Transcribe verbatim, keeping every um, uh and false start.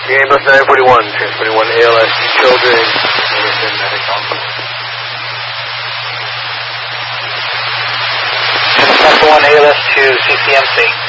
Airbus nine forty-one, transporting one A L S children, Anderson Medic Office. Number one A L S to C C M C.